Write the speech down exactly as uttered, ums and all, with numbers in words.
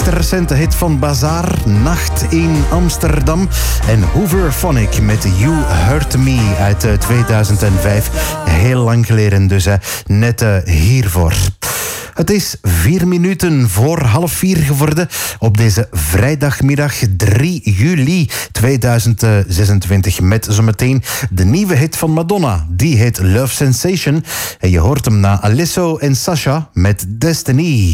recente hit van Bazaar, Nacht in Amsterdam. En Hooverphonic met You Hurt Me uit uh, tweeduizend vijf. Heel lang geleden dus, hè. Net uh, hiervoor. Het is vier minuten voor half vier geworden op deze vrijdagmiddag drie juli tweeduizend zesentwintig. Met zometeen de nieuwe hit van Madonna. Die heet Love Sensation. En je hoort hem na Alesso en Sasha met Destiny.